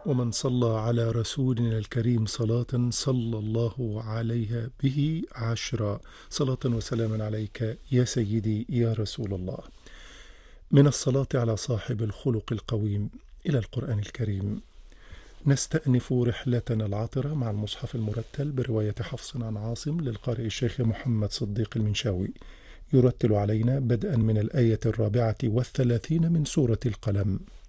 ومن صلى على رسولنا الكريم صلاة صلى الله عليها به 10 صلاة وسلاما عليك يا سيدي يا رسول الله. من الصلاة على صاحب الخلق القويم إلى القرآن الكريم. نستأنف رحلتنا العطرة مع المصحف المرتل برواية حفص عن عاصم للقارئ الشيخ محمد صديق المنشاوي، يرتل علينا بدءا من الآية 34 من سورة القلم.